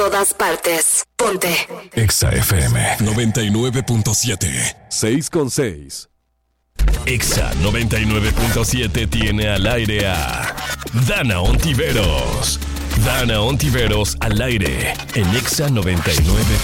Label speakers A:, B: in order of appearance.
A: todas partes. Ponte
B: Exa FM 99.7. 6.6.
C: Exa 99.7 tiene al aire a Dana Ontiveros. Dana Ontiveros al aire en Exa 99.